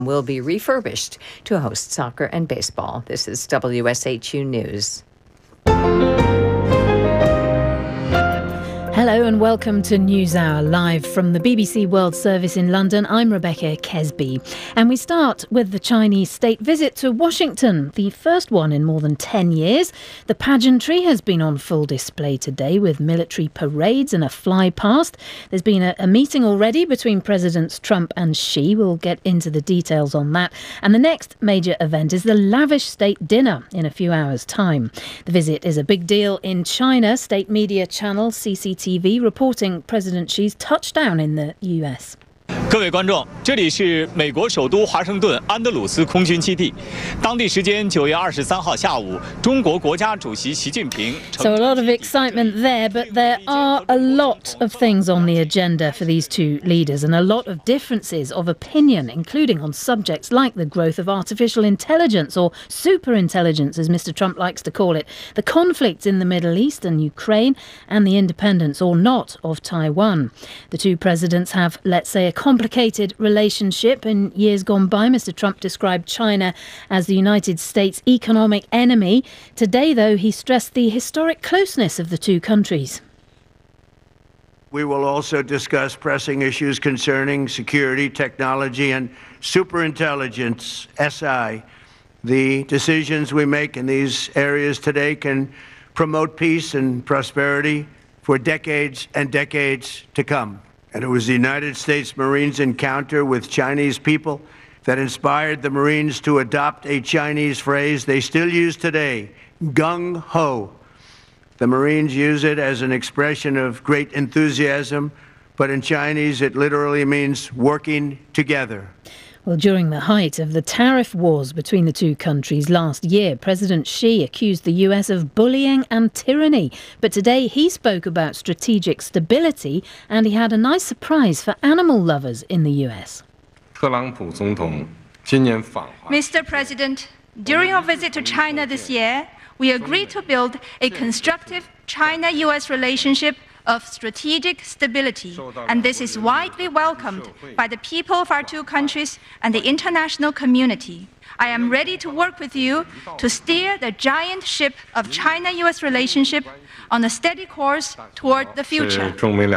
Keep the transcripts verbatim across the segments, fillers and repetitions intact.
will be refurbished to host soccer and baseball. This is W S H U News. Hello and welcome to NewsHour, live from the B B C World Service in London. I'm Rebecca Kesby. And we start with the Chinese state visit to Washington, the first one in more than ten years. The pageantry has been on full display today with military parades and a fly-past. There's been a, a meeting already between Presidents Trump and Xi. We'll get into the details on that. And the next major event is the lavish state dinner in a few hours' time. The visit is a big deal in China. State media channel C C T V reporting President Xi's touchdown in the U S. 各位观众，这里是美国首都华盛顿安德鲁斯空军基地。当地时间九月二十三号下午，中国国家主席习近平。 So a lot of excitement there, but there are a lot of things on the agenda for these two leaders and a lot of differences of opinion, including on subjects like the growth of artificial intelligence, or superintelligence as Mister Trump likes to call it, the conflicts in the Middle East and Ukraine, and the independence or not of Taiwan. The two presidents have, let's say, a complicated relationship. In years gone by, Mister Trump described China as the United States' economic enemy. Today, though, he stressed the historic closeness of the two countries. We will also discuss pressing issues concerning security, technology, and superintelligence, S I. The decisions we make in these areas today can promote peace and prosperity for decades and decades to come. And it was the United States Marines' encounter with Chinese people that inspired the Marines to adopt a Chinese phrase they still use today, gung-ho. The Marines use it as an expression of great enthusiasm, but in Chinese it literally means working together. Well, during the height of the tariff wars between the two countries last year, President Xi accused the U S of bullying and tyranny. But today he spoke about strategic stability, and he had a nice surprise for animal lovers in the U S. Mister President, during our visit to China this year, we agreed to build a constructive China-U S relationship of strategic stability, and this is widely welcomed by the people of our two countries and the international community. I am ready to work with you to steer the giant ship of China-U S relationship on a steady course toward the future.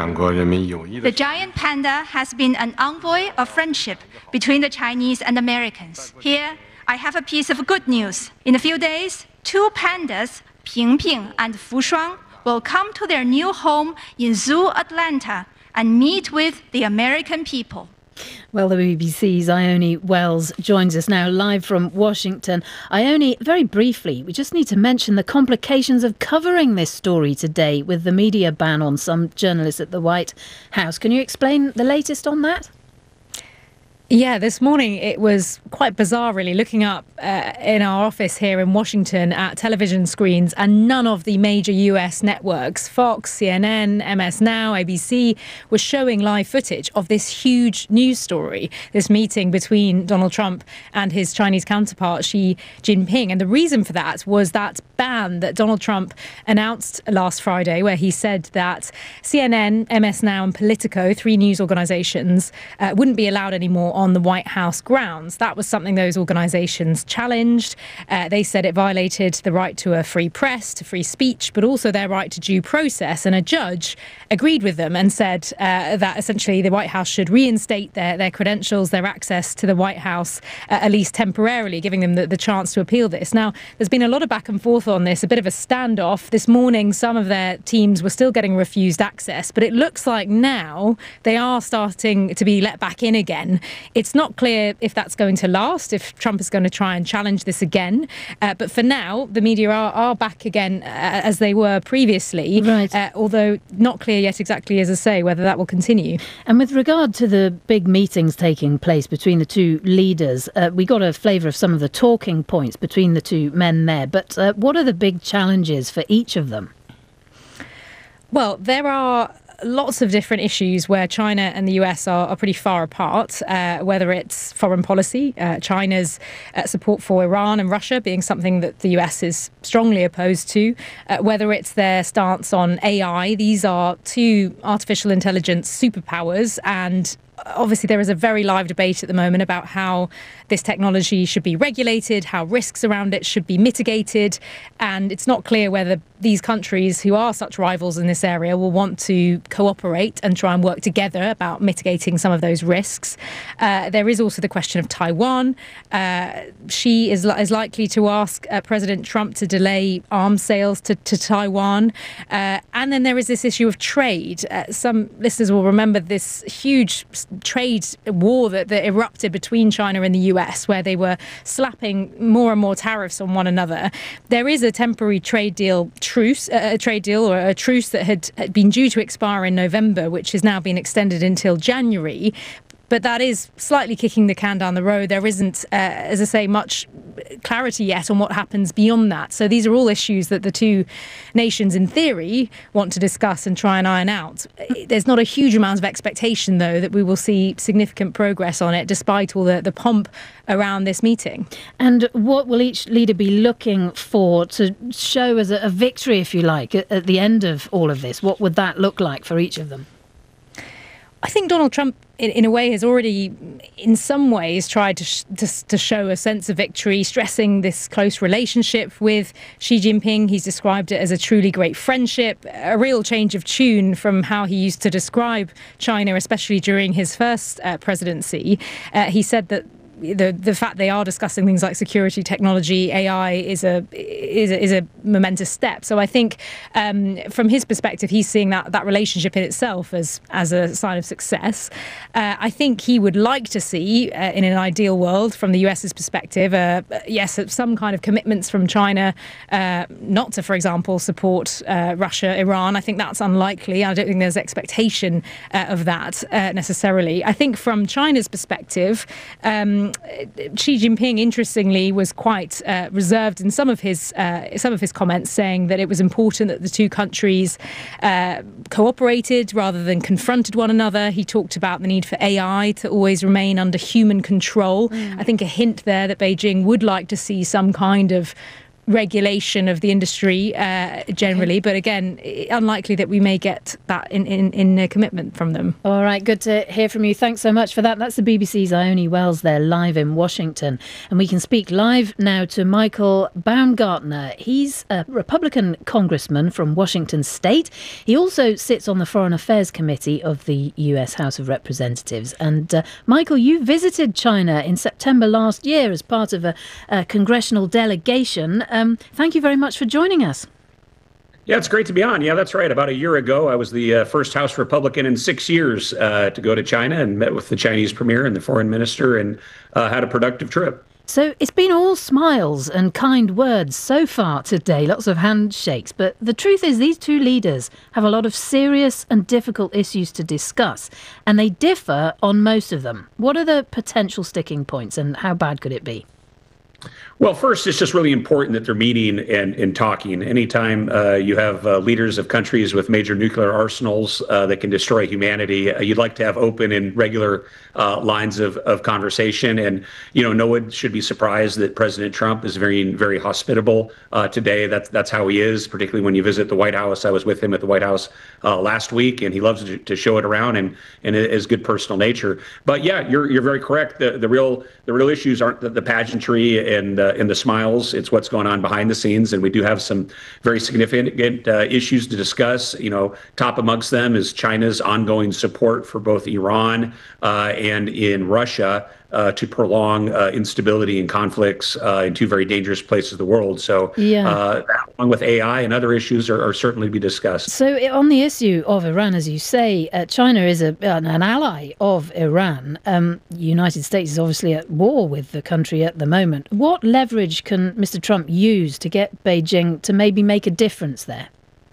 The giant panda has been an envoy of friendship between the Chinese and Americans. Here, I have a piece of good news. In a few days, two pandas, Pingping and Fushuang, will come to their new home in Zoo Atlanta and meet with the American people. Well, the B B C's Ione Wells joins us now live from Washington. Ione, very briefly, we just need to mention the complications of covering this story today with the media ban on some journalists at the White House. Can you explain the latest on that? Yeah, this morning it was quite bizarre, really, looking up uh, in our office here in Washington at television screens, and none of the major U S networks, Fox, C N N, M S Now, A B C, were showing live footage of this huge news story, this meeting between Donald Trump and his Chinese counterpart, Xi Jinping. And the reason for that was that ban that Donald Trump announced last Friday, where he said that C N N, M S Now and Politico, three news organisations, uh, wouldn't be allowed anymore on the White House grounds. That was something those organisations challenged. Uh, they said it violated the right to a free press, to free speech, but also their right to due process. And a judge agreed with them and said uh, that essentially the White House should reinstate their, their credentials, their access to the White House, uh, at least temporarily, giving them the, the chance to appeal this. Now, there's been a lot of back and forth on this, a bit of a standoff. This morning, some of their teams were still getting refused access, but it looks like now they are starting to be let back in again. It's not clear if that's going to last, if Trump is going to try and challenge this again. Uh, but for now, the media are, are back again uh, as they were previously, right. uh, although not clear yet exactly, as I say, whether that will continue. And with regard to the big meetings taking place between the two leaders, uh, we got a flavour of some of the talking points between the two men there. But uh, what are the big challenges for each of them? Well, there are lots of different issues where China and the U S are, are pretty far apart, uh, whether it's foreign policy, uh, China's uh, support for Iran and Russia being something that the U S is strongly opposed to, uh, whether it's their stance on A I. These are two artificial intelligence superpowers, and obviously there is a very live debate at the moment about how this technology should be regulated, how risks around it should be mitigated, and it's not clear whether these countries who are such rivals in this area will want to cooperate and try and work together about mitigating some of those risks. Uh, there is also the question of Taiwan. Uh, Xi is, is likely to ask uh, President Trump to delay arms sales to, to Taiwan. Uh, and then there is this issue of trade. Uh, some listeners will remember this huge trade war that, that erupted between China and the U S, where they were slapping more and more tariffs on one another. There is a temporary trade deal truce, uh, a trade deal or a truce that had, had been due to expire in November, which has now been extended until January. But that is slightly kicking the can down the road. There isn't, uh, as I say, much clarity yet on what happens beyond that. So these are all issues that the two nations, in theory, want to discuss and try and iron out. There's not a huge amount of expectation, though, that we will see significant progress on it, despite all the, the pomp around this meeting. And what will each leader be looking for to show as a, a victory, if you like, at, at the end of all of this? What would that look like for each of them? I think Donald Trump, in, in a way, has already, in some ways, tried to, sh- to to show a sense of victory, stressing this close relationship with Xi Jinping. He's described it as a truly great friendship, a real change of tune from how he used to describe China, especially during his first uh, presidency. Uh, he said that the the fact they are discussing things like security, technology, A I is a is a, is a momentous step. So I think um, from his perspective, he's seeing that that relationship in itself as as a sign of success. Uh, I think he would like to see, uh, in an ideal world, from the US's perspective, uh, yes, some kind of commitments from China, uh, not to, for example, support uh, Russia, Iran. I think that's unlikely. I don't think there's expectation uh, of that uh, necessarily. I think from China's perspective, Um, Xi Jinping, interestingly, was quite uh, reserved in some of his uh, some of his comments, saying that it was important that the two countries uh, cooperated rather than confronted one another. He talked about the need for A I to always remain under human control. Mm. I think a hint there that Beijing would like to see some kind of regulation of the industry uh, generally, but again, unlikely that we may get that in, in, in a commitment from them. All right, good to hear from you. Thanks so much for that. That's the B B C's Ione Wells there, live in Washington. And we can speak live now to Michael Baumgartner. He's a Republican congressman from Washington State. He also sits on the Foreign Affairs Committee of the U S House of Representatives. And uh, Michael, you visited China in September last year as part of a, a congressional delegation. Um, thank you very much for joining us. Yeah, it's great to be on. Yeah, that's right. About a year ago, I was the uh, first House Republican in six years uh, to go to China and met with the Chinese premier and the foreign minister and uh, had a productive trip. So it's been all smiles and kind words so far today, lots of handshakes. But the truth is these two leaders have a lot of serious and difficult issues to discuss, and they differ on most of them. What are the potential sticking points and how bad could it be? Well, first, it's just really important that they're meeting and, and talking. Anytime uh, you have uh, leaders of countries with major nuclear arsenals uh, that can destroy humanity, uh, you'd like to have open and regular uh, lines of, of conversation. And, you know, no one should be surprised that President Trump is very, very hospitable uh, today. That's that's how he is, particularly when you visit the White House. I was with him at the White House uh, last week, and he loves to, to show it around and and his good personal nature. But yeah, you're you're very correct. The the real the real issues aren't the, the pageantry and uh, and the smiles. It's what's going on behind the scenes, and we do have some very significant uh, issues to discuss. You know, top amongst them is China's ongoing support for both Iran uh, and in Russia uh, to prolong uh, instability and conflicts uh, in two very dangerous places of the world. So, yeah. uh, along with A I and other issues, are, are certainly to be discussed. So, on the issue of Iran, as you say, uh, China is a, an, an ally of Iran. Um, United States is obviously at war with the country at the moment. What leverage can Mister Trump use to get Beijing to maybe make a difference there?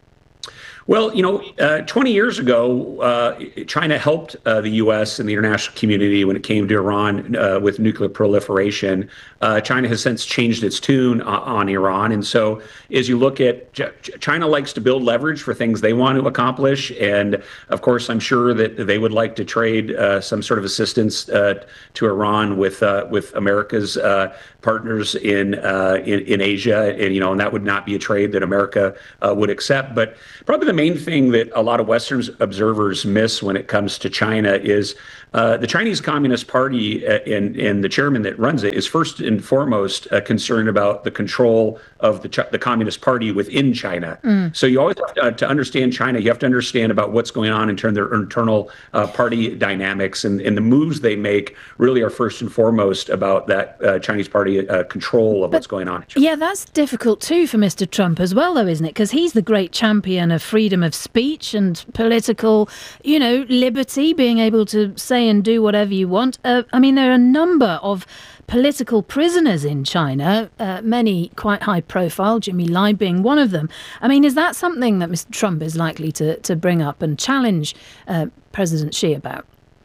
Well, you know, uh, twenty years ago, uh, China helped uh, the U S and the international community when it came to Iran uh, with nuclear proliferation. Uh, China has since changed its tune on, on Iran. And so as you look at Ch- China likes to build leverage for things they want to accomplish. And of course, I'm sure that they would like to trade uh, some sort of assistance uh, to Iran with uh, with America's uh, partners in, uh, in in Asia. And, you know, and that would not be a trade that America uh, would accept. But probably the main thing that a lot of Western observers miss when it comes to China is Uh, the Chinese Communist Party uh, and, and the chairman that runs it is first and foremost uh, concerned about the control of the, Ch- the Communist Party within China. Mm. So you always have to, uh, to understand China, you have to understand about what's going on in terms of their internal uh, party dynamics, and, and the moves they make really are first and foremost about that uh, Chinese Party uh, control of but, what's going on in China. Yeah, that's difficult too for Mister Trump as well, though, isn't it? Because he's the great champion of freedom of speech and political, you know, liberty, being able to say and do whatever you want. Uh, I mean, there are a number of political prisoners in China, uh, many quite high profile, Jimmy Lai being one of them. I mean, is that something that Mister Trump is likely to, to bring up and challenge uh, President Xi about?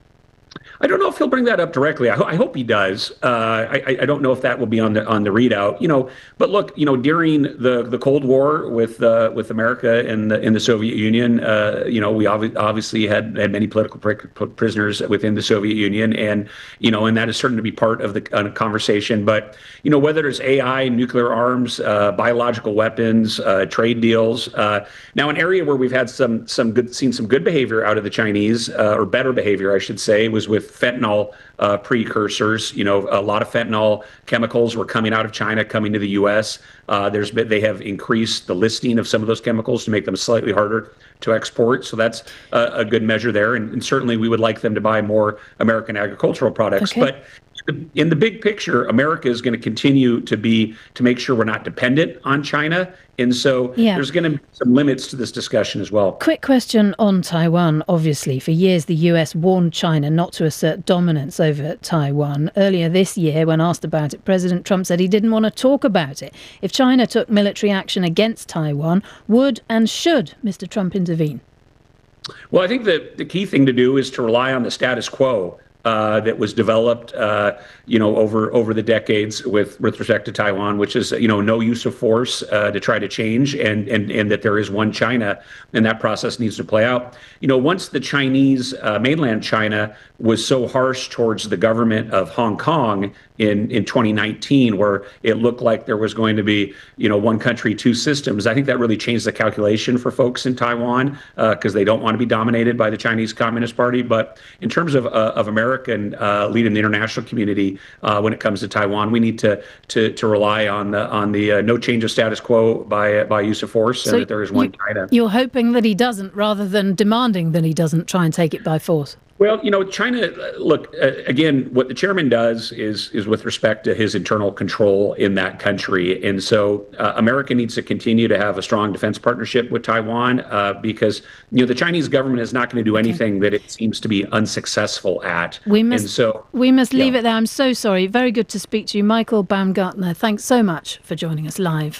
I don't know if he'll bring that up directly. I, ho- I hope he does. Uh, I, I don't know if that will be on the on the readout. You know, but look, you know, during the, the Cold War with uh, with America and the in the Soviet Union, uh, you know, we ob- obviously had, had many political pr- prisoners within the Soviet Union, and you know, and that is certain to be part of the uh, conversation. But you know, whether it's A I, nuclear arms, uh, biological weapons, uh, trade deals. Uh, now, an area where we've had some some good seen some good behavior out of the Chinese, uh, or better behavior, I should say, was with fentanyl uh, precursors. You know, a lot of fentanyl chemicals were coming out of China, coming to the U S. Uh, there's been, they have increased the listing of some of those chemicals to make them slightly harder to export. So that's a, a good measure there. And, and certainly we would like them to buy more American agricultural products. Okay. But in the big picture, America is going to continue to be to make sure we're not dependent on China. And so yeah. there's going to be some limits to this discussion as well. Quick question on Taiwan. Obviously, for years, the U S warned China not to assert dominance over Taiwan. Earlier this year, when asked about it, President Trump said he didn't want to talk about it. If China took military action against Taiwan, would and should Mister Trump intervene? Well, I think that the key thing to do is to rely on the status quo Uh, that was developed, uh, you know, over over the decades with with respect to Taiwan, which is, you know, no use of force uh, to try to change, and and and that there is one China, and that process needs to play out. You know, once the Chinese, uh, mainland China, was so harsh towards the government of Hong Kong in in twenty nineteen, where it looked like there was going to be, you know, one country, two systems. I think that really changed the calculation for folks in Taiwan, because uh, they don't want to be dominated by the Chinese Communist Party. But in terms of uh, of American uh, lead in the international community, uh, when it comes to Taiwan, we need to to to rely on the on the uh, no change of status quo by uh, by use of force, so and that there is one you, China. You're hoping that he doesn't, rather than demanding that he doesn't try and take it by force. Well, you know, China, look, uh, again, what the chairman does is is with respect to his internal control in that country. And so uh, America needs to continue to have a strong defense partnership with Taiwan, uh, because, you know, the Chinese government is not going to do anything okay. that it seems to be unsuccessful at. We must, and so, we must leave yeah. it there. I'm so sorry. Very good to speak to you. Michael Baumgartner, thanks so much for joining us live.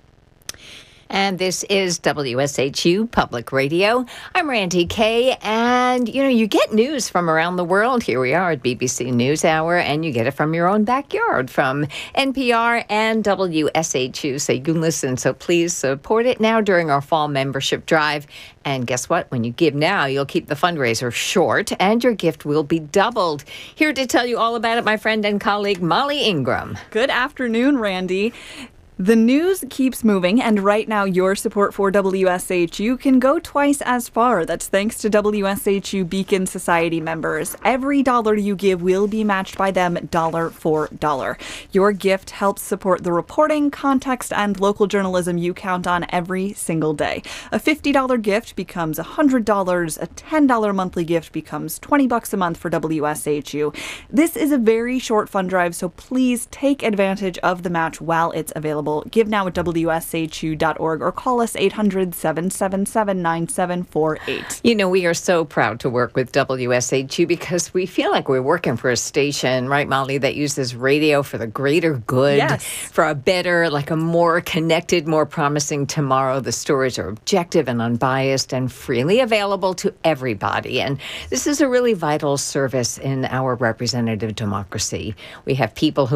And this is W S H U Public Radio. I'm Randy Kay, and, you know, you get news from around the world. Here we are at B B C NewsHour, and you get it from your own backyard, from N P R and W S H U, so you can listen. So please support it now during our fall membership drive. And guess what? When you give now, you'll keep the fundraiser short, and your gift will be doubled. Here to tell you all about it, my friend and colleague, Molly Ingram. Good afternoon, Randy. The news keeps moving, and right now your support for W S H U can go twice as far. That's thanks to W S H U Beacon Society members. Every dollar you give will be matched by them dollar for dollar. Your gift helps support the reporting, context, and local journalism you count on every single day. A fifty dollars gift becomes one hundred dollars. A ten dollars monthly gift becomes twenty bucks a month for W S H U. This is a very short fund drive, so please take advantage of the match while it's available. Give now at W S H U dot org or call us eight hundred, seven seven seven, nine seven four eight. You know, we are so proud to work with W S H U because we feel like we're working for a station, right, Molly, that uses radio for the greater good, yes. for a better, like a more connected, more promising tomorrow. The stories are objective and unbiased and freely available to everybody. And this is a really vital service in our representative democracy. We have people who have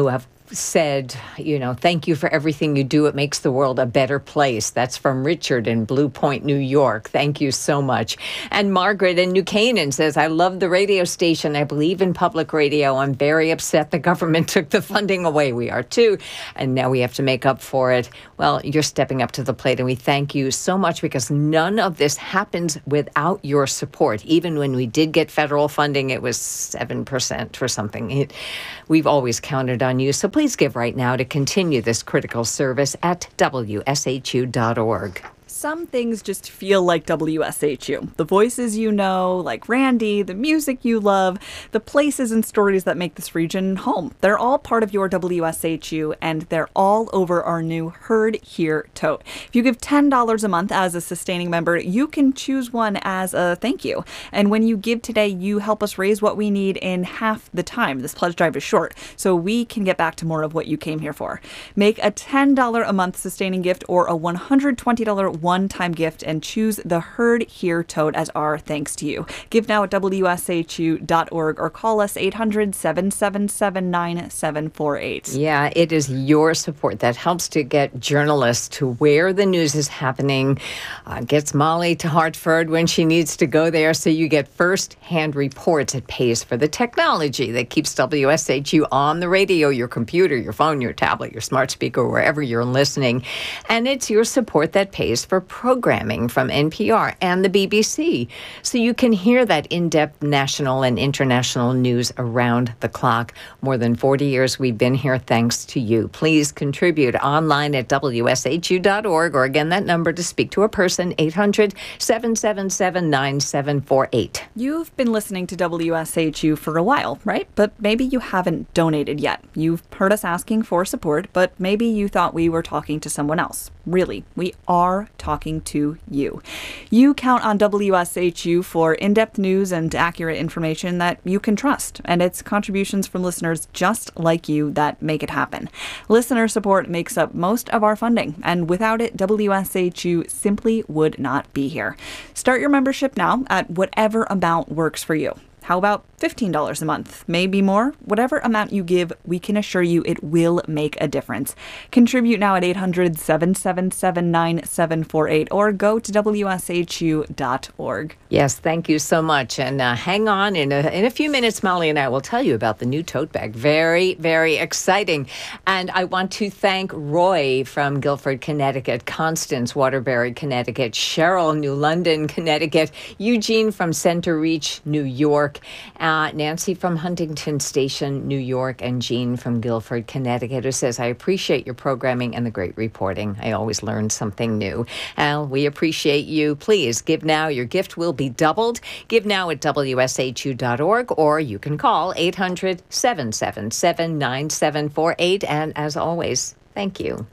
said, you know, thank you for everything you do. It makes the world a better place. That's from Richard in Blue Point, New York. Thank you so much. And Margaret in New Canaan says, I love the radio station. I believe in public radio. I'm very upset the government took the funding away. We are too. And now we have to make up for it. Well, you're stepping up to the plate, and we thank you so much, because none of this happens without your support. Even when we did get federal funding, it was seven percent or something. It, we've always counted on you. So please give right now to continue this critical service at W S H U dot org. Some things just feel like W S H U. The voices you know, like Randy, the music you love, the places and stories that make this region home. They're all part of your W S H U, and they're all over our new Heard Here tote. If you give ten dollars a month as a sustaining member, you can choose one as a thank you. And when you give today, you help us raise what we need in half the time. This pledge drive is short, so we can get back to more of what you came here for. Make a ten dollars a month sustaining gift or a one hundred twenty dollars one-time gift and choose the Heard Here tote as our thanks to you. Give now at W S H U dot org or call us eight hundred, seven seven seven, nine seven four eight. Yeah, it is your support that helps to get journalists to where the news is happening, uh, gets Molly to Hartford when she needs to go there, so you get first-hand reports. It pays for the technology that keeps W S H U on the radio, your computer, your phone, your tablet, your smart speaker, wherever you're listening. And it's your support that pays for programming from N P R and the B B C, so you can hear that in-depth national and international news around the clock. More than forty years we've been here thanks to you. Please contribute online at W S H U dot org, or again, that number to speak to a person, eight hundred, seven seven seven, nine seven four eight. You've been listening to W S H U for a while, right? But maybe you haven't donated yet. You've heard us asking for support, but maybe you thought we were talking to someone else. Really, we are talking to you. You count on W S H U for in-depth news and accurate information that you can trust, and it's contributions from listeners just like you that make it happen. Listener support makes up most of our funding, and without it, W S H U simply would not be here. Start your membership now at whatever amount works for you. How about fifteen dollars a month? Maybe more? Whatever amount you give, we can assure you it will make a difference. Contribute now at eight hundred, seven seven seven, nine seven four eight or go to W S H U dot org. Yes, thank you so much. And uh, hang on. In a, in a few minutes, Molly and I will tell you about the new tote bag. Very, very exciting. And I want to thank Roy from Guilford, Connecticut, Constance, Waterbury, Connecticut, Cheryl, New London, Connecticut, Eugene from Center Reach, New York, uh, Nancy from Huntington Station, New York, and Jean from Guilford, Connecticut, who says, I appreciate your programming and the great reporting. I always learn something new. Al, we appreciate you. Please give now. Your gift will be doubled. Give now at W S H U dot org, or you can call eight hundred, seven seven seven, nine seven four eight. And as always, thank you.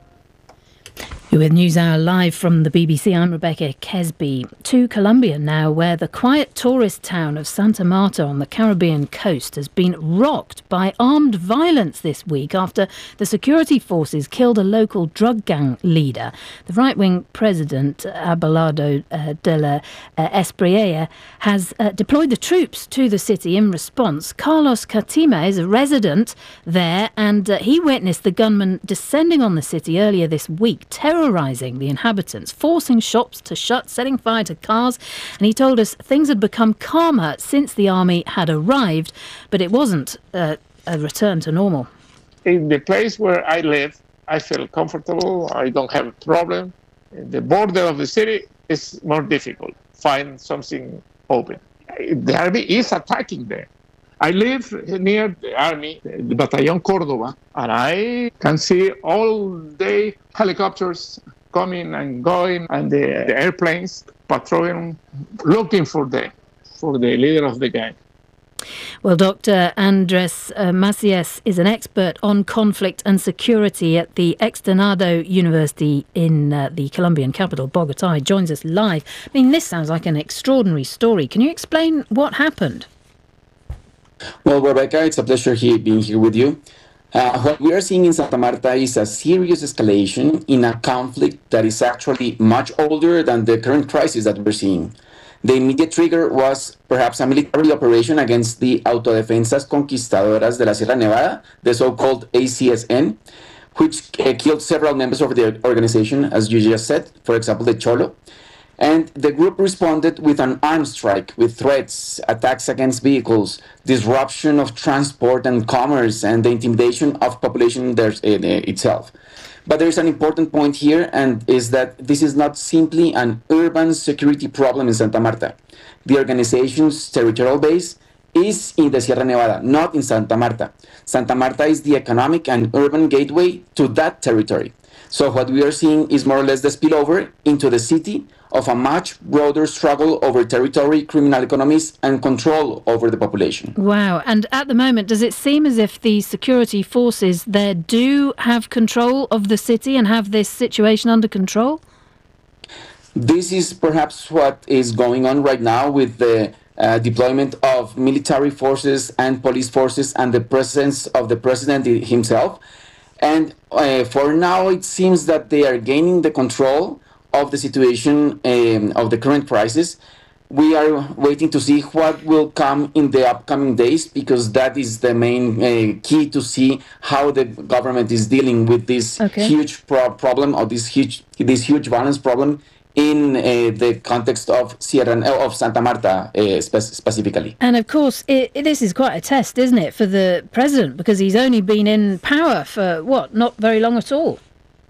You're with NewsHour live from the B B C. I'm Rebecca Kesby. To Colombia now, where the quiet tourist town of Santa Marta on the Caribbean coast has been rocked by armed violence this week after the security forces killed a local drug gang leader. The right-wing president, Abelardo uh, de la uh, Espriella, has uh, deployed the troops to the city in response. Carlos Catima is a resident there, and uh, he witnessed the gunman descending on the city earlier this week, terrorising the inhabitants, forcing shops to shut, setting fire to cars. And he told us things had become calmer since the army had arrived, but it wasn't uh, a return to normal. In the place where I live, I feel comfortable. I don't have a problem. The border of the city is more difficult. Find something open. The army is attacking there. I live near the army, the Battalion Córdoba, and I can see all day helicopters coming and going, and the, the airplanes patrolling, looking for the for the leader of the gang. Well, Doctor Andres uh, Macias is an expert on conflict and security at the Externado University in uh, the Colombian capital, Bogotá. He joins us live. I mean, this sounds like an extraordinary story. Can you explain what happened? Well, Rebecca, it's a pleasure here, being here with you. Uh, what we are seeing in Santa Marta is a serious escalation in a conflict that is actually much older than the current crisis that we're seeing. The immediate trigger was perhaps a military operation against the Autodefensas Conquistadoras de la Sierra Nevada, the so-called A C S N, which uh, killed several members of the organization, as you just said, for example, the Cholo. And the group responded with an arms strike, with threats, attacks against vehicles, disruption of transport and commerce, and the intimidation of population there, uh, itself. But there is an important point here, and is that this is not simply an urban security problem in Santa Marta. The organization's territorial base is in the Sierra Nevada, not in Santa Marta. Santa Marta is the economic and urban gateway to that territory. So what we are seeing is more or less the spillover into the city of a much broader struggle over territory, criminal economies, and control over the population. Wow. And at the moment, does it seem as if the security forces there do have control of the city and have this situation under control? This is perhaps what is going on right now with the uh, deployment of military forces and police forces and the presence of the president himself. And uh, for now, it seems that they are gaining the control of the situation um, of the current crisis. We are waiting to see what will come in the upcoming days, because that is the main uh, key to see how the government is dealing with this okay. huge pro- problem or this huge this huge violence problem in uh, the context of Sierra of Santa Marta uh, spe- specifically. And of course, it, it, this is quite a test, isn't it, for the president, because he's only been in power for what, not very long at all.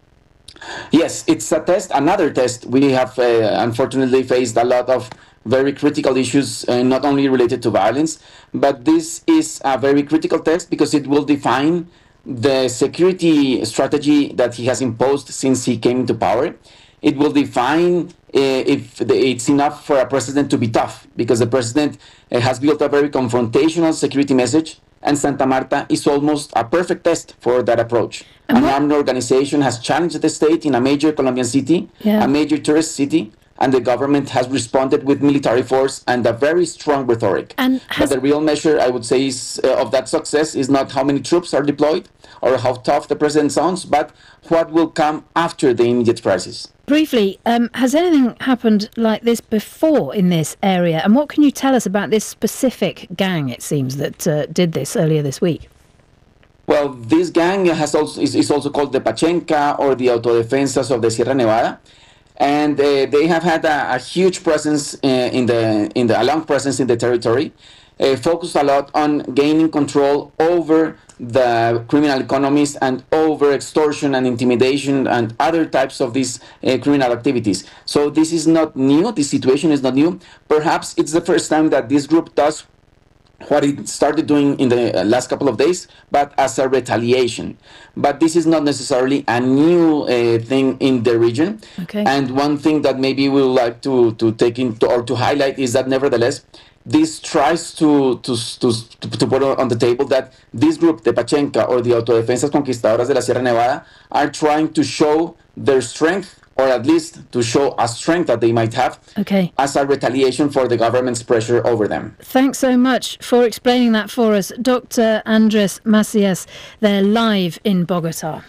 Yes, it's a test, another test. We have uh, unfortunately faced a lot of very critical issues, uh, not only related to violence, but this is a very critical test because it will define the security strategy that he has imposed since he came into power. It will define uh, if the, it's enough for a president to be tough, because the president uh, has built a very confrontational security message, and Santa Marta is almost a perfect test for that approach. And An what? armed organization has challenged the state in a major Colombian city, yeah. a major tourist city, and the government has responded with military force and a very strong rhetoric. And has... But the real measure, I would say, is, uh, of that success is not how many troops are deployed or how tough the president sounds, but what will come after the immediate crisis. Briefly, um, has anything happened like this before in this area? And what can you tell us about this specific gang, it seems, that uh, did this earlier this week? Well, this gang has also is, is also called the Pachenca, or the Autodefensas of the Sierra Nevada. And uh, they have had a, a huge presence uh, in the in the a long presence in the territory, uh, focused a lot on gaining control over the criminal economies and over extortion and intimidation and other types of these uh, criminal activities. So this is not new. This situation is not new. Perhaps it's the first time that this group does what it started doing in the last couple of days, but as a retaliation. But this is not necessarily a new uh, thing in the region. Okay. And one thing that maybe we would like to, to take into or to highlight is that nevertheless, this tries to, to, to, to put on the table that this group, the Pachenca or the Autodefensas Conquistadoras de la Sierra Nevada, are trying to show their strength, or at least to show a strength that they might have, okay, as a retaliation for the government's pressure over them. Thanks so much for explaining that for us, Doctor Andres Macias. They're live in Bogota.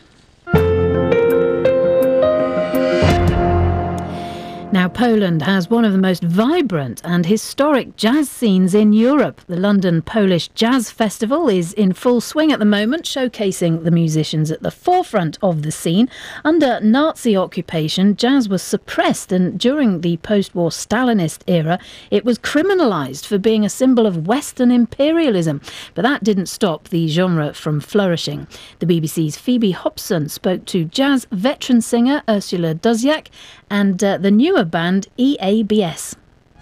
Now, Poland has one of the most vibrant and historic jazz scenes in Europe. The London Polish Jazz Festival is in full swing at the moment, showcasing the musicians at the forefront of the scene. Under Nazi occupation, jazz was suppressed, and during the post-war Stalinist era, it was criminalised for being a symbol of Western imperialism. But that didn't stop the genre from flourishing. The B B C's Phoebe Hobson spoke to jazz veteran singer Ursula Duziak and uh, the newer band E A B S.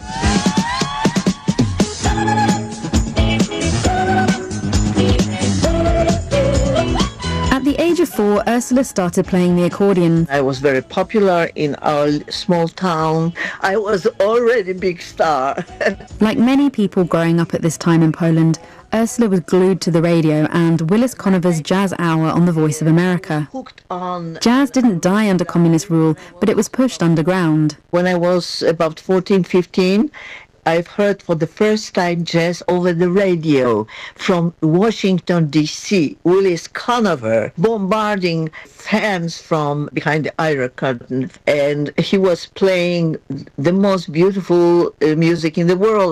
At the age of four, Ursula started playing the accordion. I was very popular in our small town. I was already a big star. Like many people growing up at this time in Poland, Ursula was glued to the radio and Willis Conover's Jazz Hour on the Voice of America. Jazz didn't die under communist rule, but it was pushed underground. When I was about fourteen, fifteen, I've heard for the first time jazz over the radio from Washington, D C Willis Conover bombarding fans from behind the Iron Curtain, and he was playing the most beautiful uh, music in the world.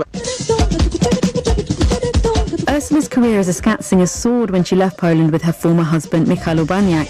Ursula's career as a scat singer soared when she left Poland with her former husband, Michał Urbaniak.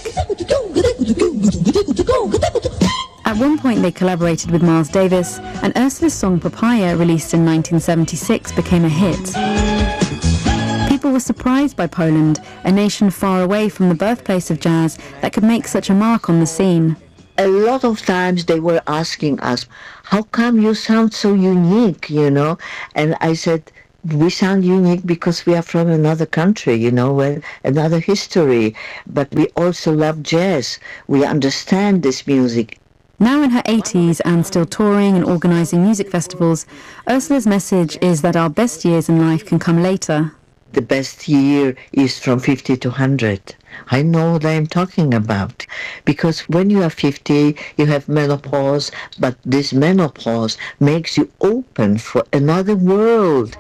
At one point they collaborated with Miles Davis, and Ursula's song Papaya, released in nineteen seventy-six, became a hit. People were surprised by Poland, a nation far away from the birthplace of jazz, that could make such a mark on the scene. A lot of times they were asking us, how come you sound so unique, you know? And I said, we sound unique because we are from another country, you know, and another history. But we also love jazz. We understand this music. Now in her eighties and still touring and organising music festivals, Ursula's message is that our best years in life can come later. The best year is from fifty to one hundred. I know what I'm talking about. Because when you are fifty, you have menopause, but this menopause makes you open for another world.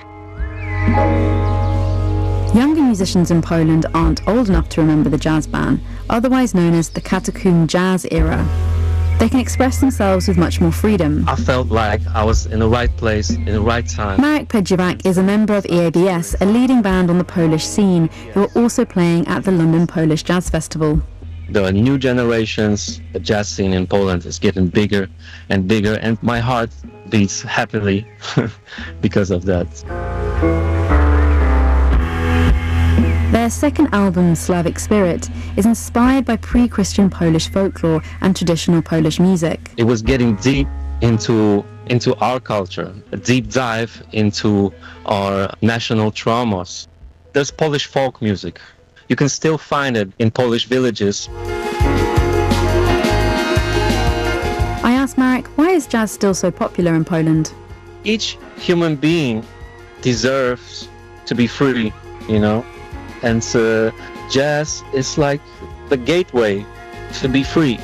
Younger musicians in Poland aren't old enough to remember the jazz ban, otherwise known as the catacomb jazz era. They can express themselves with much more freedom. I felt like I was in the right place, in the right time. Marek Pedziewak is a member of E A B S, a leading band on the Polish scene, who are also playing at the London Polish Jazz Festival. There are new generations. The jazz scene in Poland is getting bigger and bigger, and my heart beats happily because of that. Their second album, Slavic Spirit, is inspired by pre-Christian Polish folklore and traditional Polish music. It was getting deep into into our culture, a deep dive into our national traumas. There's Polish folk music. You can still find it in Polish villages. I asked Marek, why is jazz still so popular in Poland? Each human being deserves to be free, you know? And uh, jazz is like the gateway to be free.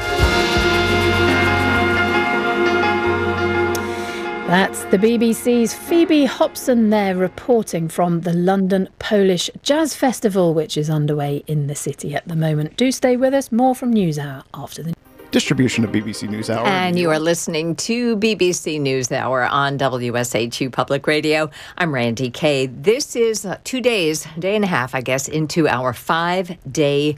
That's the B B C's Phoebe Hobson there, reporting from the London Polish Jazz Festival, which is underway in the city at the moment. Do stay with us. More from NewsHour after the distribution of B B C NewsHour. And you are listening to B B C NewsHour on W S H U Public Radio. I'm Randy Kay. This is uh, two days, day and a half, I guess, into our five-day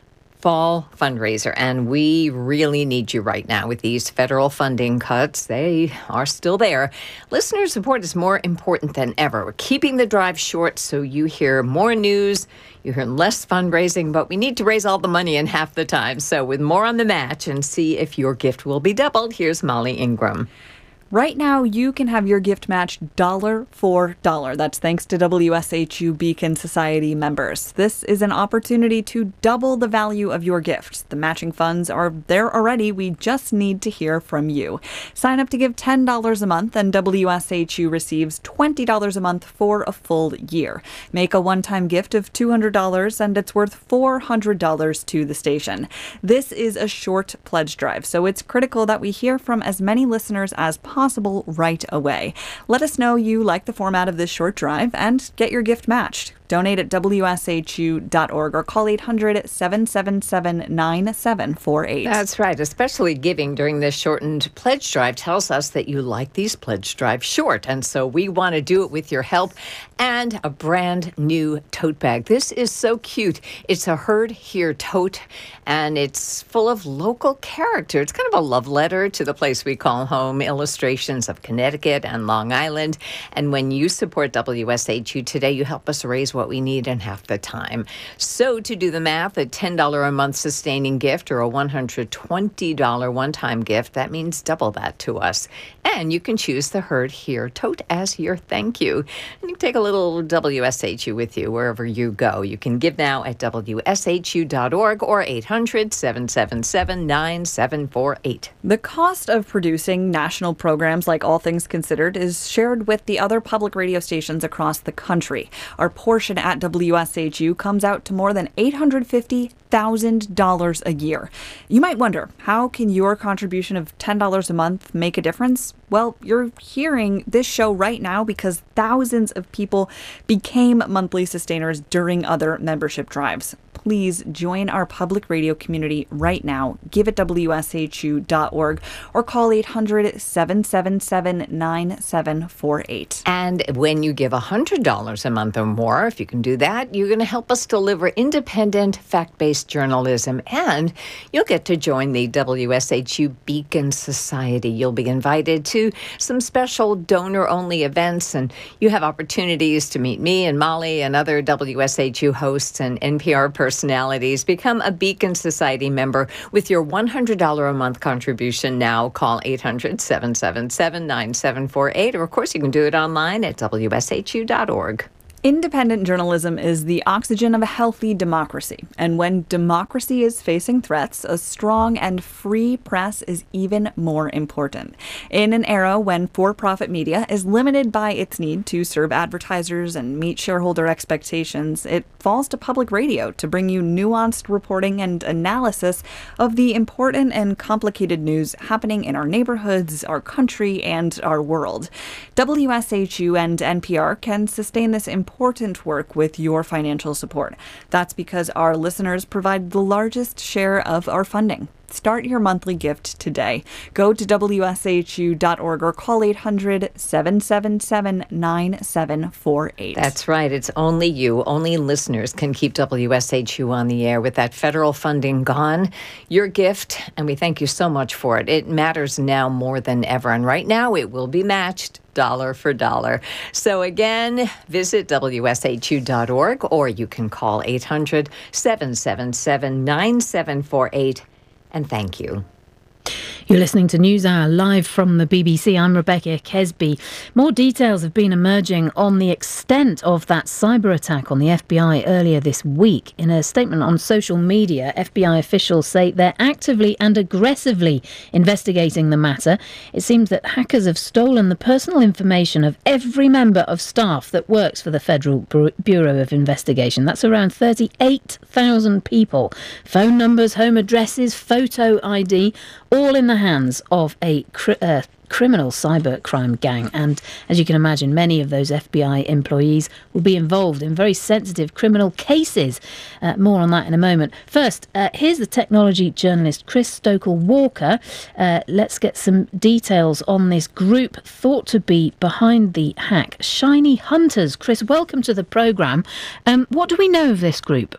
fall fundraiser, and we really need you right now with these federal funding cuts. They are still there. Listener support is more important than ever. We're keeping the drive short so you hear more news, you hear less fundraising, but we need to raise all the money in half the time. So with more on the match and see if your gift will be doubled, here's Molly Ingram. Right now, you can have your gift matched dollar for dollar. That's thanks to W S H U Beacon Society members. This is an opportunity to double the value of your gift. The matching funds are there already. We just need to hear from you. Sign up to give ten dollars a month, and W S H U receives twenty dollars a month for a full year. Make a one-time gift of two hundred dollars, and it's worth four hundred dollars to the station. This is a short pledge drive, so it's critical that we hear from as many listeners as possible. possible right away. Let us know you like the format of this short drive and get your gift matched. Donate at W S H U dot org or call eight hundred, seven seven seven, nine seven four eight. That's right. Especially giving during this shortened pledge drive tells us that you like these pledge drives short. And so we want to do it with your help and a brand new tote bag. This is so cute. It's a Heard Here tote, and it's full of local character. It's kind of a love letter to the place we call home, illustrations of Connecticut and Long Island. And when you support W S H U today, you help us raise what we need in half the time. So to do the math, a ten dollars a month sustaining gift or a one hundred twenty dollars one-time gift, that means double that to us. And you can choose the Heard Here tote as your thank you. And you can take a little W S H U with you wherever you go. You can give now at W S H U dot org or eight hundred, seven seven seven, nine seven four eight. The cost of producing national programs like All Things Considered is shared with the other public radio stations across the country. Our portion at W S H U comes out to more than eight hundred fifty thousand dollars a year. You might wonder, how can your contribution of ten dollars a month make a difference? Well, you're hearing this show right now because thousands of people became monthly sustainers during other membership drives. Please join our public radio community right now. Give at W S H U dot org or call eight hundred, seven seven seven, nine seven four eight. And when you give one hundred dollars a month or more, if you can do that, you're going to help us deliver independent, fact-based journalism. And you'll get to join the W S H U Beacon Society. You'll be invited to some special donor-only events, and you have opportunities to meet me and Molly and other W S H U hosts and N P R personalities. Become a Beacon Society member with your one hundred dollars a month contribution now. Call eight hundred, seven seven seven, nine seven four eight, or of course you can do it online at W S H U dot org. Independent journalism is the oxygen of a healthy democracy. And when democracy is facing threats, a strong and free press is even more important. In an era when for-profit media is limited by its need to serve advertisers and meet shareholder expectations, it falls to public radio to bring you nuanced reporting and analysis of the important and complicated news happening in our neighborhoods, our country, and our world. W S H U and N P R can sustain this important important work with your financial support. That's because our listeners provide the largest share of our funding. Start your monthly gift today. Go to W S H U dot org or call eight hundred, seven seven seven, nine seven four eight. That's right. It's only you, only listeners can keep W S H U on the air. With that federal funding gone, your gift, and we thank you so much for it. It matters now more than ever. And right now it will be matched dollar for dollar. So again, visit W S H U dot org or you can call eight hundred, seven seven seven, nine seven four eight. And thank you. You're listening to NewsHour live from the B B C. I'm Rebecca Kesby. More details have been emerging on the extent of that cyber attack on the F B I earlier this week. In a statement on social media, F B I officials say they're actively and aggressively investigating the matter. It seems that hackers have stolen the personal information of every member of staff that works for the Federal Bureau of Investigation. That's around thirty-eight thousand people. Phone numbers, home addresses, photo I D, all in the hands of a cri- uh, criminal cybercrime gang. And as you can imagine, many of those F B I employees will be involved in very sensitive criminal cases. Uh, more on that in a moment. First, uh, here's the technology journalist Chris Stokel-Walker. Uh, let's get some details on this group thought to be behind the hack. Shiny Hunters. Chris, welcome to the programme. Um, what do we know of this group?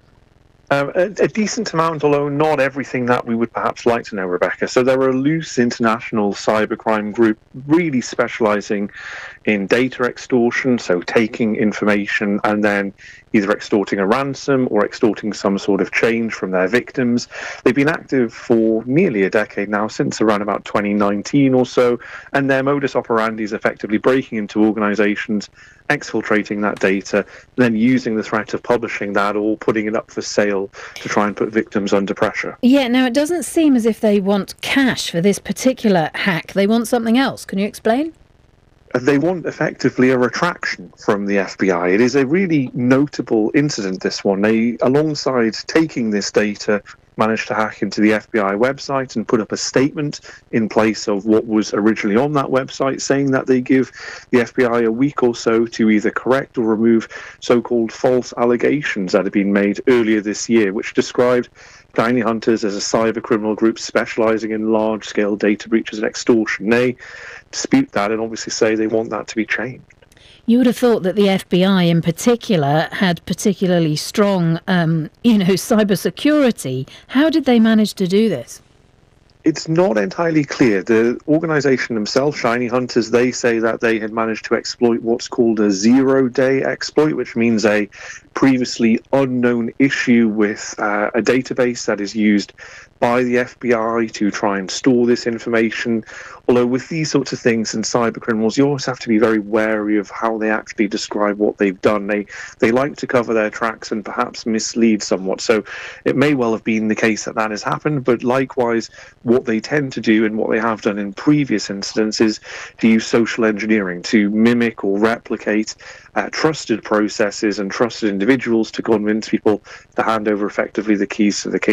Um, a, a decent amount, although not everything that we would perhaps like to know, Rebecca. So they're a loose international cybercrime group really specialising in data extortion, so taking information and then either extorting a ransom or extorting some sort of change from their victims. They've been active for nearly a decade now, since around about twenty nineteen or so, and their modus operandi is effectively breaking into organisations, exfiltrating that data, then using the threat of publishing that or putting it up for sale to try and put victims under pressure. Yeah, now it doesn't seem as if they want cash for this particular hack. They want something else. Can you explain? They want effectively a retraction from the F B I. It is a really notable incident, this one. They, alongside taking this data, managed to hack into the F B I website and put up a statement in place of what was originally on that website, saying that they give the F B I a week or so to either correct or remove so-called false allegations that had been made earlier this year, which described Shiny Hunters as a cyber criminal group specialising in large-scale data breaches and extortion. They dispute that and obviously say they want that to be changed. You would have thought that the F B I in particular had particularly strong, um, you know, cybersecurity. How did they manage to do this? It's not entirely clear. The organisation themselves, Shiny Hunters, they say that they had managed to exploit what's called a zero-day exploit, which means a previously unknown issue with uh, a database that is used by the F B I to try and store this information. Although with these sorts of things in cyber criminals, you always have to be very wary of how they actually describe what they've done. They they like to cover their tracks and perhaps mislead somewhat. So it may well have been the case that that has happened, but likewise, what they tend to do and what they have done in previous incidents is to use social engineering to mimic or replicate uh, trusted processes and trusted individuals to convince people to hand over effectively the keys to the kingdom.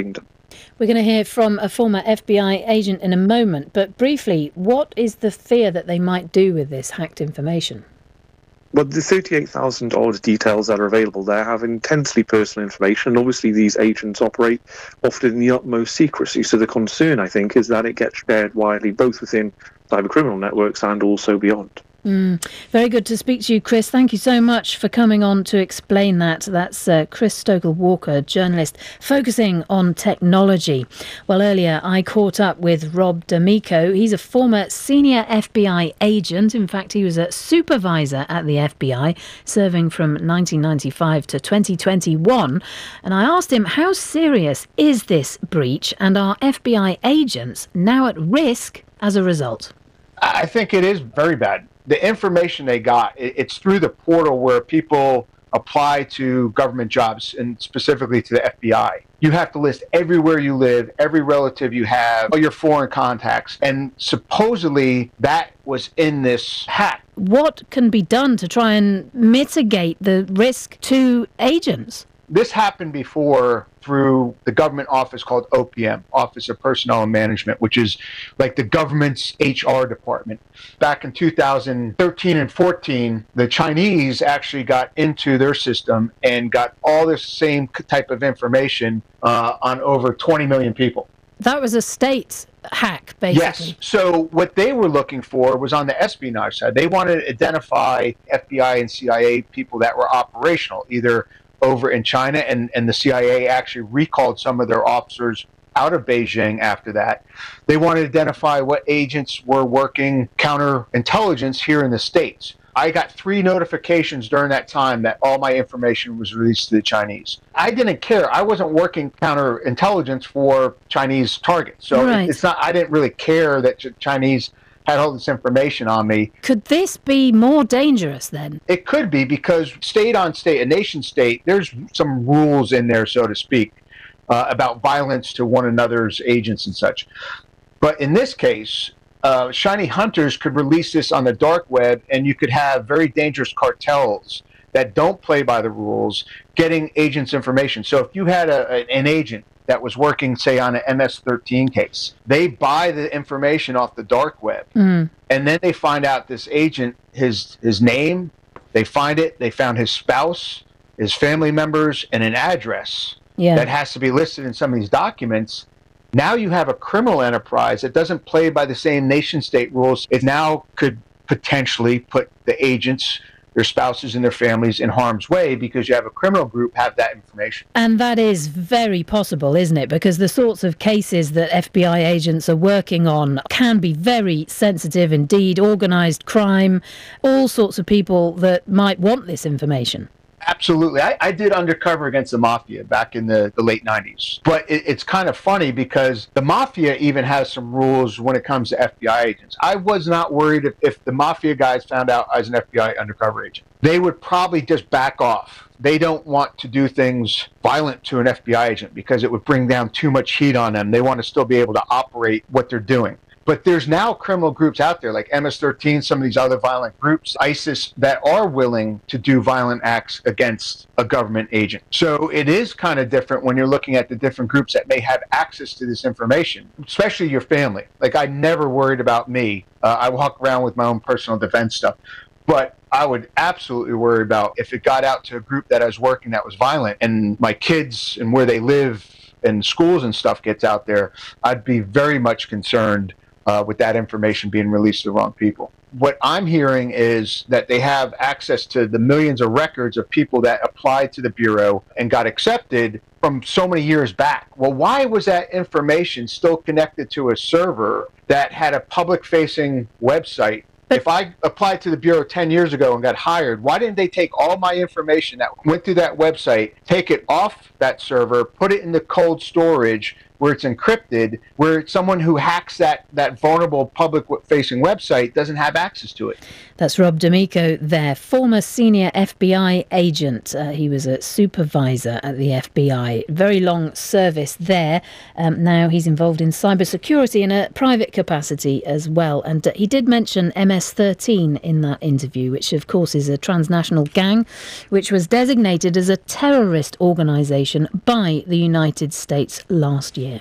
We're going to hear from a former F B I agent in a moment, but briefly, what is the fear that they might do with this hacked information? Well, the thirty-eight thousand odd details that are available there have intensely personal information, and obviously these agents operate often in the utmost secrecy. So the concern, I think, is that it gets shared widely, both within cybercriminal networks and also beyond. Mm. Very good to speak to you, Chris. Thank you so much for coming on to explain that. That's uh, Chris Stokell-Walker, journalist focusing on technology. Well, earlier I caught up with Rob D'Amico. He's a former senior F B I agent. In fact, he was a supervisor at the F B I, serving from nineteen ninety-five to twenty twenty-one. And I asked him, how serious is this breach, and are F B I agents now at risk as a result? I think it is very bad. The information they got, it's through the portal where people apply to government jobs, and specifically to the F B I. You have to list everywhere you live, every relative you have, all your foreign contacts, and supposedly that was in this hack. What can be done to try and mitigate the risk to agents? This happened before through the government office called O P M, Office of Personnel and Management, which is like the government's H R department. Back in two thousand thirteen and fourteen, the Chinese actually got into their system and got all this same type of information uh, on over twenty million people. That was a state hack, basically. Yes. So what they were looking for was on the espionage side. They wanted to identify F B I and C I A people that were operational, either over in China, and, and the C I A actually recalled some of their officers out of Beijing after that. They wanted to identify what agents were working counterintelligence here in the States. I got three notifications during that time that all my information was released to the Chinese. I didn't care. I wasn't working counterintelligence for Chinese targets. So right. it's not, I didn't really care that Ch- Chinese had all this information on me. Could this be more dangerous then? It could be, because state on state, a nation state, there's some rules in there, so to speak, uh, about violence to one another's agents and such. But in this case, uh, shiny hunters could release this on the dark web, and you could have very dangerous cartels that don't play by the rules getting agents' information. So if you had a, a, an agent that was working, say, on an M S thirteen case, they buy the information off the dark web, mm. and then they find out this agent, his his name, they find it, they found his spouse, his family members, and an address yeah. that has to be listed in some of these documents. Now you have a criminal enterprise that doesn't play by the same nation-state rules. It now could potentially put the agents, their spouses and their families in harm's way, because you have a criminal group have that information. And that is very possible, isn't it? Because the sorts of cases that F B I agents are working on can be very sensitive indeed, organised crime, all sorts of people that might want this information. Absolutely. I, I did Undercover Against the Mafia back in the, the late nineties. But it, it's kind of funny because the Mafia even has some rules when it comes to F B I agents. I was not worried if, if the Mafia guys found out I was an F B I undercover agent. They would probably just back off. They don't want to do things violent to an F B I agent because it would bring down too much heat on them. They want to still be able to operate what they're doing. But there's now criminal groups out there like M S thirteen, some of these other violent groups, ISIS, that are willing to do violent acts against a government agent. So it is kind of different when you're looking at the different groups that may have access to this information, especially your family. Like, I never worried about me. Uh, I walk around with my own personal defense stuff. But I would absolutely worry about if it got out to a group that I was working that was violent, and my kids and where they live and schools and stuff gets out there, I'd be very much concerned Uh, with that information being released to the wrong people. What I'm hearing is that they have access to the millions of records of people that applied to the Bureau and got accepted from so many years back. Well, why was that information still connected to a server that had a public-facing website? If I applied to the Bureau ten years ago and got hired, why didn't they take all my information that went through that website, take it off that server, put it into cold storage where it's encrypted, where someone who hacks that, that vulnerable public-facing website doesn't have access to it? That's Rob D'Amico there, former senior F B I agent. Uh, he was a supervisor at the F B I. Very long service there. Um, now he's involved in cybersecurity in a private capacity as well. And uh, he did mention M S thirteen in that interview, which of course is a transnational gang, which was designated as a terrorist organisation by the United States last year. year.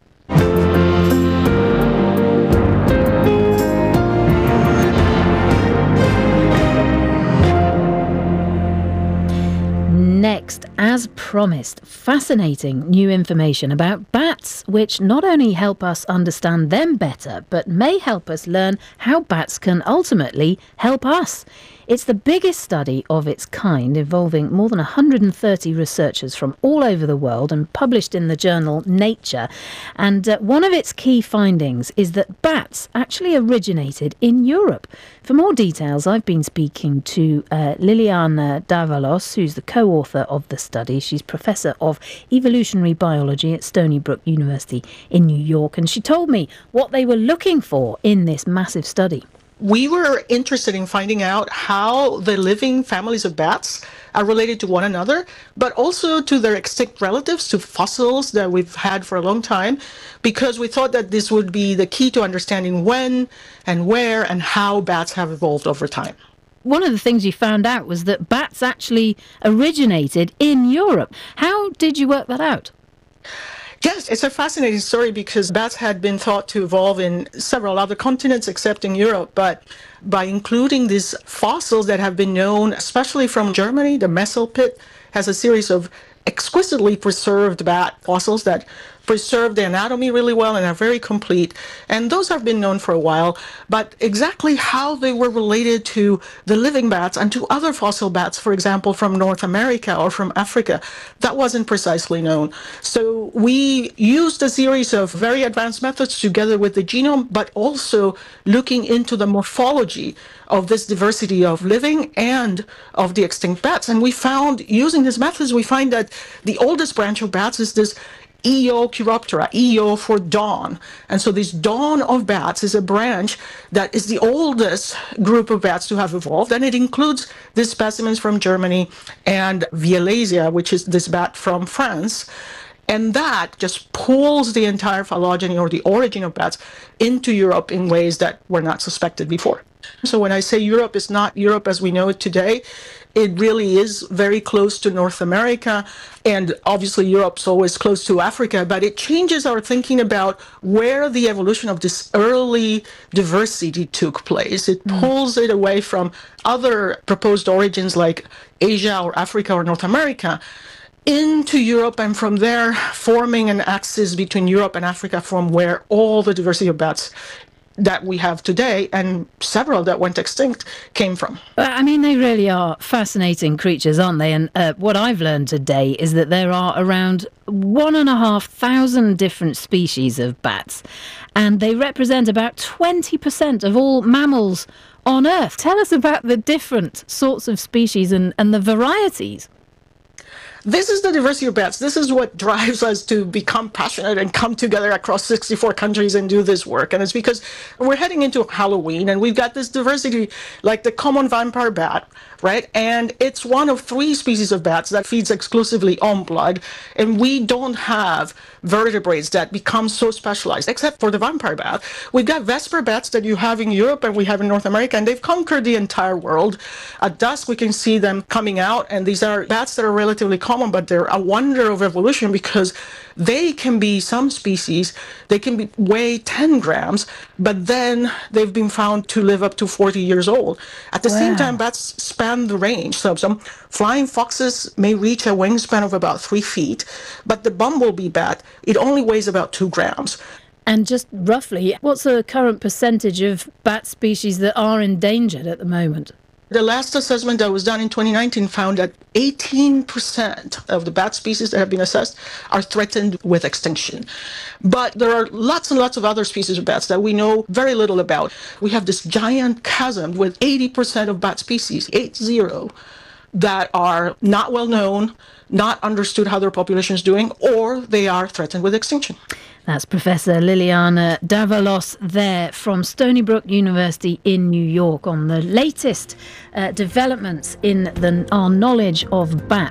Next, as promised, fascinating new information about bats, which not only help us understand them better, but may help us learn how bats can ultimately help us. It's the biggest study of its kind, involving more than one hundred thirty researchers from all over the world and published in the journal Nature. And uh, one of its key findings is that bats actually originated in Europe. For more details, I've been speaking to uh, Liliana Davalos, who's the co-author of the study. She's Professor of Evolutionary Biology at Stony Brook University in New York. And she told me what they were looking for in this massive study. We were interested in finding out how the living families of bats are related to one another, but also to their extinct relatives, to fossils that we've had for a long time, because we thought that this would be the key to understanding when and where and how bats have evolved over time. One of the things you found out was that bats actually originated in Europe. How did you work that out? Yes, it's a fascinating story because bats had been thought to evolve in several other continents except in Europe, but by including these fossils that have been known, especially from Germany, the Messel pit has a series of exquisitely preserved bat fossils that preserve the anatomy really well and are very complete. And those have been known for a while, but exactly how they were related to the living bats and to other fossil bats, for example, from North America or from Africa, that wasn't precisely known. So we used a series of very advanced methods together with the genome, but also looking into the morphology of this diversity of living and of the extinct bats. And we found, using these methods, we find that the oldest branch of bats is this Eochiroptera, Eo for dawn. And so this dawn of bats is a branch that is the oldest group of bats to have evolved, and it includes these specimens from Germany and Vielesia, which is this bat from France. And that just pulls the entire phylogeny or the origin of bats into Europe in ways that were not suspected before. So when I say Europe is not Europe as we know it today, it really is very close to North America, and obviously Europe's always close to Africa, but it changes our thinking about where the evolution of this early diversity took place. It mm. pulls it away from other proposed origins like Asia or Africa or North America into Europe, and from there forming an axis between Europe and Africa from where all the diversity of bats that we have today, and several that went extinct, came from. I mean, they really are fascinating creatures, aren't they? And uh, what I've learned today is that there are around one and a half thousand different species of bats, and they represent about twenty percent of all mammals on Earth. Tell us about the different sorts of species and, and the varieties. This is the diversity of bats. This is what drives us to become passionate and come together across sixty-four countries and do this work. And it's because we're heading into Halloween and we've got this diversity like the common vampire bat, right? And it's one of three species of bats that feeds exclusively on blood. And we don't have vertebrates that become so specialized, except for the vampire bat. We've got vesper bats that you have in Europe and we have in North America, and they've conquered the entire world. At dusk, we can see them coming out, and these are bats that are relatively common, but they're a wonder of evolution because they can be, some species, they can be weigh ten grams, but then they've been found to live up to forty years old. At the wow. same time, bats span the range. So some flying foxes may reach a wingspan of about three feet, but the bumblebee bat, it only weighs about two grams. And just roughly, what's the current percentage of bat species that are endangered at the moment? The last assessment that was done in twenty nineteen found that eighteen percent of the bat species that have been assessed are threatened with extinction. But there are lots and lots of other species of bats that we know very little about. We have this giant chasm with eighty percent of bat species, eight zero, that are not well known, not understood how their population is doing, or they are threatened with extinction. That's Professor Liliana Davalos there from Stony Brook University in New York on the latest uh, developments in the, our knowledge of bats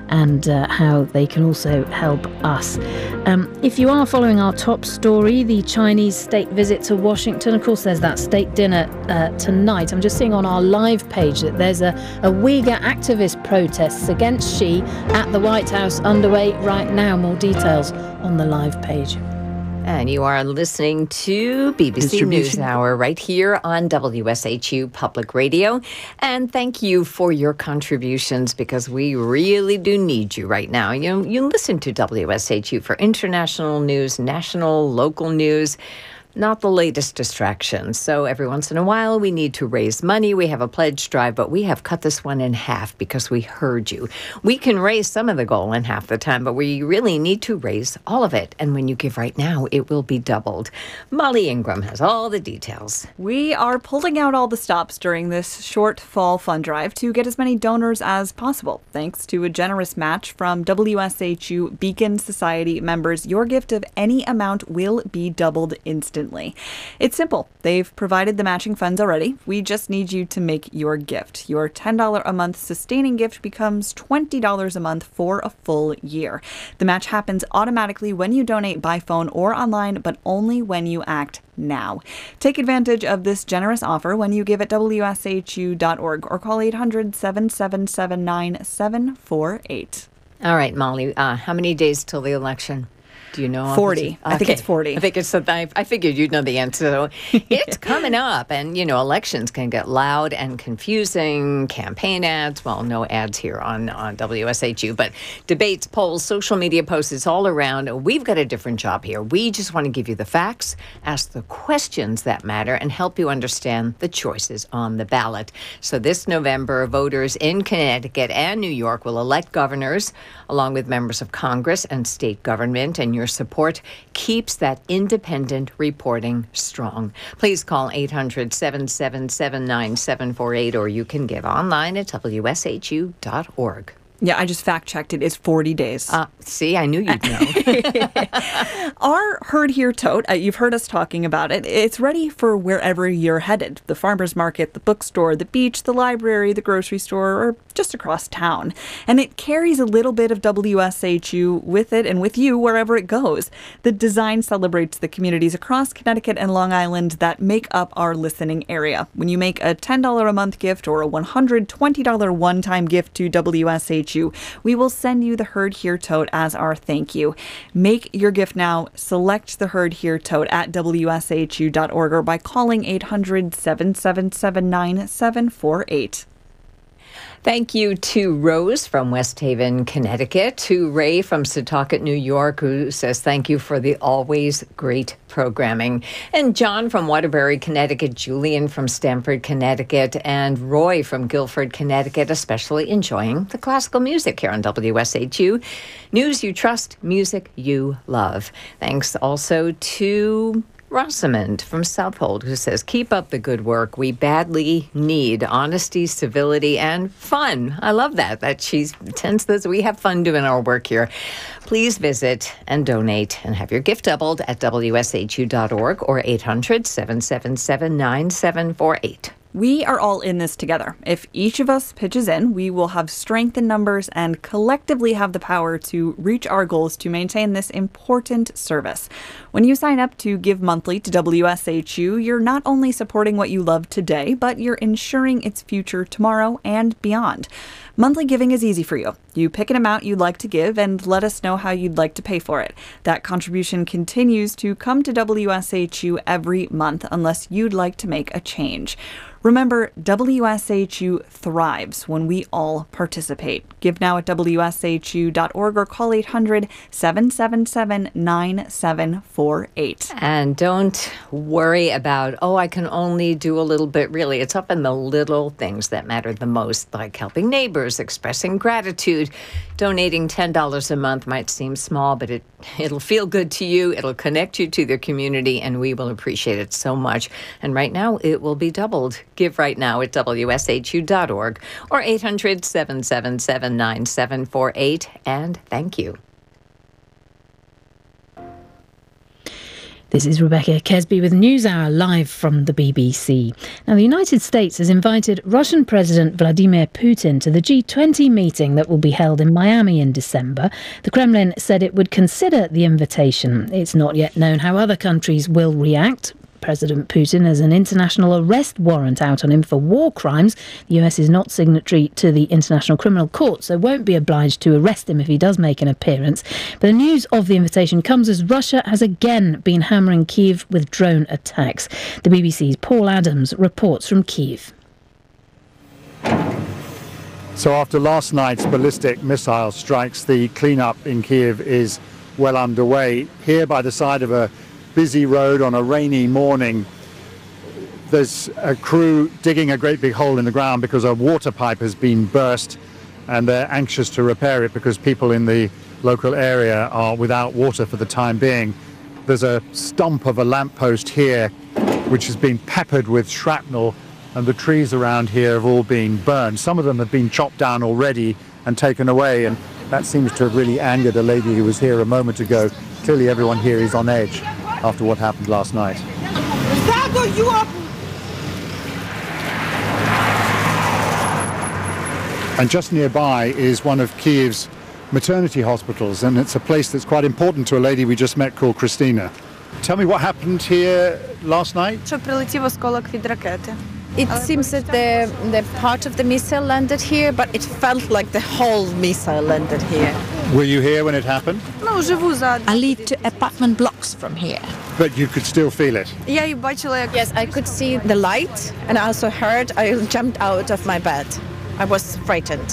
and uh, how they can also help us. Um, if you are following our top story, the Chinese state visit to Washington, of course there's that state dinner uh, tonight. I'm just seeing on our live page that there's a, a Uyghur activist protests against Xi at the White House underway right now. More details on the live page. And you are listening to B B C NewsHour right here on W S H U Public Radio. And thank you for your contributions, because we really do need you right now. You know, you listen to W S H U for international news, national, local news, not the latest distractions. So every once in a while, we need to raise money. We have a pledge drive, but we have cut this one in half because we heard you. We can raise some of the goal in half the time, but we really need to raise all of it. And when you give right now, it will be doubled. Molly Ingram has all the details. We are pulling out all the stops during this short fall fund drive to get as many donors as possible. Thanks to a generous match from W S H U Beacon Society members, your gift of any amount will be doubled instantly. It's simple. They've provided the matching funds already. We just need you to make your gift. Your ten dollars a month sustaining gift becomes twenty dollars a month for a full year. The match happens automatically when you donate by phone or online, but only when you act now. Take advantage of this generous offer when you give at W S H U dot org or call eight hundred, seven seven seven, nine seven four eight. All right, Molly, uh, how many days till the election? Do you know? forty. I think it's forty. I think it's. I, I figured you'd know the answer. So it's coming up, and you know, elections can get loud and confusing. Campaign ads. Well, no ads here on on W S H U, but debates, polls, social media posts. It's all around. We've got a different job here. We just want to give you the facts, ask the questions that matter, and help you understand the choices on the ballot. So this November, voters in Connecticut and New York will elect governors, along with members of Congress and state government, and your support keeps that independent reporting strong. Please call eight hundred, seven seven seven, nine seven four eight, or you can give online at W S H U dot org. Yeah, I just fact-checked it. It's forty days. Uh, see, I knew you'd know. Our Heard Here tote, uh, you've heard us talking about it, it's ready for wherever you're headed. The farmer's market, the bookstore, the beach, the library, the grocery store, or just across town. And it carries a little bit of W S H U with it and with you wherever it goes. The design celebrates the communities across Connecticut and Long Island that make up our listening area. When you make a ten dollars a month gift or a one hundred twenty dollars one-time gift to W S H U, we will send you the Heard Here tote as our thank you. Make your gift now. Select the Heard Here tote at W S H U dot org or by calling eight hundred, seven seven seven, nine seven four eight. Thank you to Rose from West Haven, Connecticut, to Ray from Setauket, New York, who says thank you for the always great programming, and John from Waterbury, Connecticut, Julian from Stamford, Connecticut, and Roy from Guilford, Connecticut, especially enjoying the classical music here on W S H U. News you trust, music you love. Thanks also to Rosamond from Southold, who says, keep up the good work. We badly need honesty, civility, and fun. I love that, that she tends this. We have fun doing our work here. Please visit and donate and have your gift doubled at W S H U dot org or eight hundred, seven seven seven, nine seven four eight. We are all in this together. If each of us pitches in, we will have strength in numbers and collectively have the power to reach our goals to maintain this important service. When you sign up to give monthly to W S H U, you're not only supporting what you love today, but you're ensuring its future tomorrow and beyond. Monthly giving is easy for you. You pick an amount you'd like to give and let us know how you'd like to pay for it. That contribution continues to come to W S H U every month unless you'd like to make a change. Remember, W S H U thrives when we all participate. Give now at W S H U dot org or call eight hundred, seven seven seven, nine seven four eight. And don't worry about, oh, I can only do a little bit. Really, it's up in the little things that matter the most, like helping neighbors, expressing gratitude. Donating ten dollars a month might seem small, but it, it'll feel good to you. It'll connect you to the community, and we will appreciate it so much. And right now, it will be doubled. Give right now at W S H U dot org or eight hundred, seven seven seven, nine seven four eight. And thank you. This is Rebecca Kesby with NewsHour live from the B B C. Now, the United States has invited Russian President Vladimir Putin to the G twenty meeting that will be held in Miami in December. The Kremlin said it would consider the invitation. It's not yet known how other countries will react. President Putin has an international arrest warrant out on him for war crimes. The U S is not signatory to the International Criminal Court, so won't be obliged to arrest him if he does make an appearance. But the news of the invitation comes as Russia has again been hammering Kyiv with drone attacks. The B B C's Paul Adams reports from Kyiv. So after last night's ballistic missile strikes, the cleanup in Kyiv is well underway. Here by the side of a busy road on a rainy morning, there's a crew digging a great big hole in the ground because a water pipe has been burst, and they're anxious to repair it because people in the local area are without water for the time being. There's a stump of a lamppost here which has been peppered with shrapnel, and the trees around here have all been burned. Some of them have been chopped down already and taken away, and that seems to have really angered a lady who was here a moment ago. Clearly everyone here is on edge after what happened last night. And just nearby is one of Kyiv's maternity hospitals, and it's a place that's quite important to a lady we just met called Christina. Tell me what happened here last night? It seems that the, the part of the missile landed here, but it felt like the whole missile landed here. Were you here when it happened? I live two apartment blocks from here. But you could still feel it? Yes, I could see the light, and I also heard, I jumped out of my bed. I was frightened.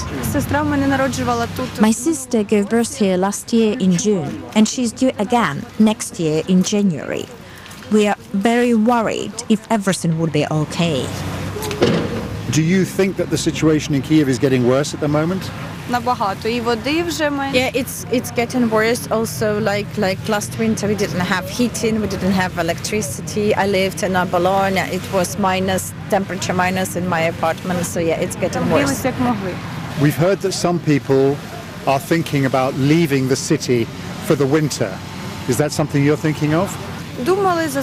My sister gave birth here last year in June, and she's due again next year in January. We are very worried if everything would be okay. Do you think that the situation in Kyiv is getting worse at the moment? Yeah, it's it's getting worse. Also, like like last winter, we didn't have heating, we didn't have electricity. I lived in a Bologna. It was minus temperature minus in my apartment. So yeah, it's getting worse. We've heard that some people are thinking about leaving the city for the winter. Is that something you're thinking of? We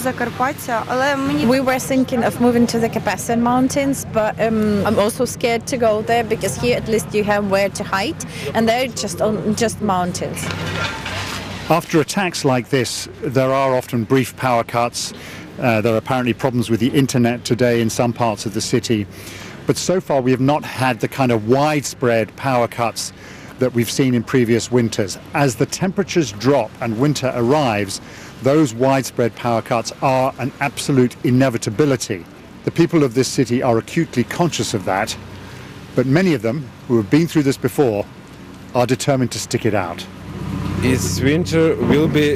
were thinking of moving to the Carpathian Mountains, but um, I'm also scared to go there because here at least you have where to hide, and they're just on just mountains. After attacks like this, there are often brief power cuts. Uh, there are apparently problems with the internet today in some parts of the city. But so far we have not had the kind of widespread power cuts that we've seen in previous winters. As the temperatures drop and winter arrives, those widespread power cuts are an absolute inevitability. The people of this city are acutely conscious of that, but many of them, who have been through this before, are determined to stick it out. This winter will be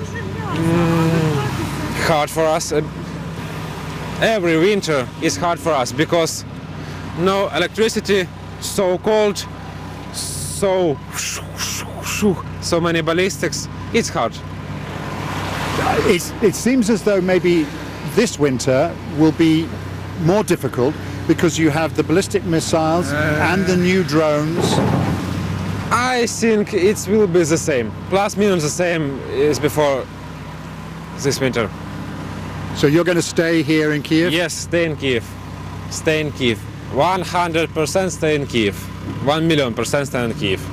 mm, hard for us. Every winter is hard for us because no electricity, so cold, so so many ballistics. It's hard. It's, it seems as though maybe this winter will be more difficult because you have the ballistic missiles uh, and the new drones. I think it will be the same, plus minus the same as before this winter. So you're going to stay here in Kyiv? Yes, stay in Kyiv. Stay in Kyiv. one hundred percent stay in Kyiv. one million percent stay in Kyiv.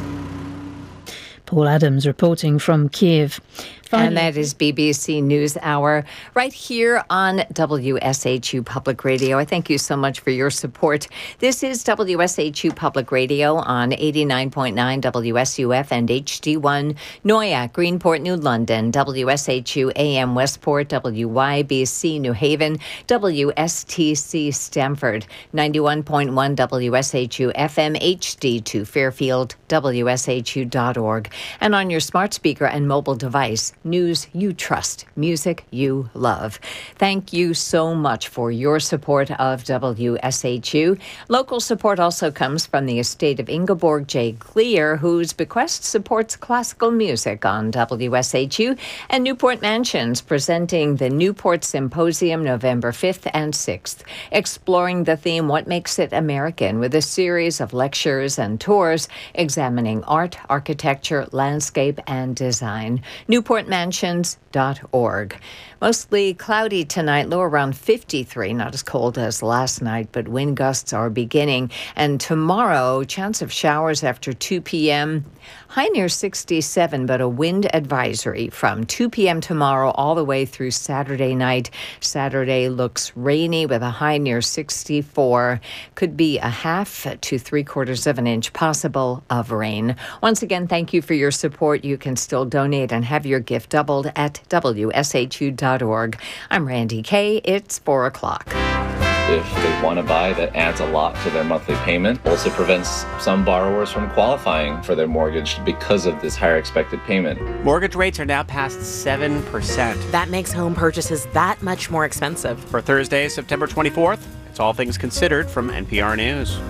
Paul Adams reporting from Kyiv. Finally. And that is B B C NewsHour right here on W S H U Public Radio. I thank you so much for your support. This is W S H U Public Radio on eighty-nine point nine W S U F and H D one, Noyak, Greenport, New London, W S H U A M Westport, W Y B C New Haven, W S T C Stamford, ninety-one point one W S H U F M H D two Fairfield, W S H U dot org, and on your smart speaker and mobile device, news you trust, music you love. Thank you so much for your support of W S H U. Local support also comes from the estate of Ingeborg J. Clear, whose bequest supports classical music on W S H U, and Newport Mansions, presenting the Newport Symposium November fifth and sixth, exploring the theme What Makes It American, with a series of lectures and tours examining art, architecture, landscape, and design. Newport apartment mansions dot org. Mostly cloudy tonight, low around fifty-three, not as cold as last night, but wind gusts are beginning. And tomorrow, chance of showers after two p.m., high near sixty-seven, but a wind advisory from two p.m. tomorrow all the way through Saturday night. Saturday looks rainy with a high near sixty-four. Could be a half to three quarters of an inch possible of rain. Once again, thank you for your support. You can still donate and have your gift doubled at W S H U dot org. I'm Randy Kay. It's four o'clock. If they want to buy, that adds a lot to their monthly payment. Also prevents some borrowers from qualifying for their mortgage because of this higher expected payment. Mortgage rates are now past seven percent. That makes home purchases that much more expensive. For Thursday, September twenty-fourth, it's All Things Considered from N P R News.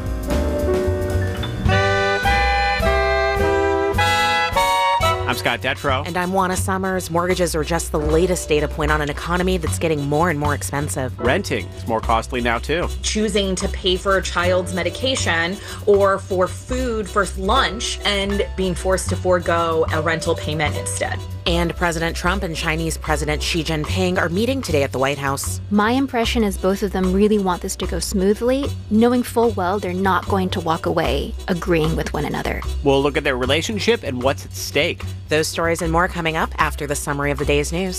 I'm Scott Detrow. And I'm Juana Summers. Mortgages are just the latest data point on an economy that's getting more and more expensive. Renting is more costly now, too. Choosing to pay for a child's medication or for food for lunch and being forced to forego a rental payment instead. And President Trump and Chinese President Xi Jinping are meeting today at the White House. My impression is both of them really want this to go smoothly, knowing full well they're not going to walk away agreeing with one another. We'll look at their relationship and what's at stake. Those stories and more coming up after the summary of the day's news.